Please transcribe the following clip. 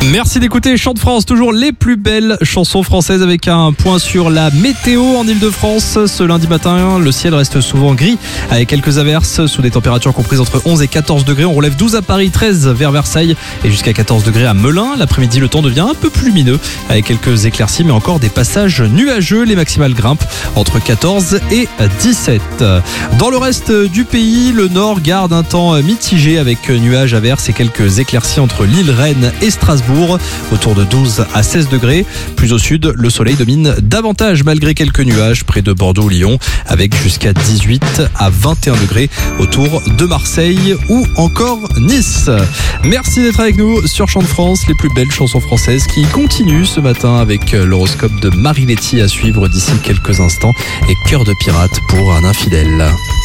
Merci d'écouter Chant de France, toujours les plus belles chansons françaises avec un point sur la météo en Ile-de-France. Ce lundi matin, le ciel reste souvent gris avec quelques averses sous des températures comprises entre 11 et 14 degrés. On relève 12 à Paris, 13 vers Versailles et jusqu'à 14 degrés à Melun. L'après-midi, le temps devient un peu plus lumineux avec quelques éclaircies mais encore des passages nuageux. Les maximales grimpent entre 14 et 17. Dans le reste du pays, le nord garde un temps mitigé avec nuages, averses et quelques éclaircies entre Lille, Rennes et Strasbourg, autour de 12 à 16 degrés. Plus au sud, le soleil domine davantage malgré quelques nuages près de Bordeaux ou Lyon, avec jusqu'à 18 à 21 degrés autour de Marseille ou encore Nice. Merci d'être avec nous sur Chant de France, les plus belles chansons françaises qui continuent ce matin avec l'horoscope de Marie Letty à suivre d'ici quelques instants et Cœur de pirate pour un infidèle.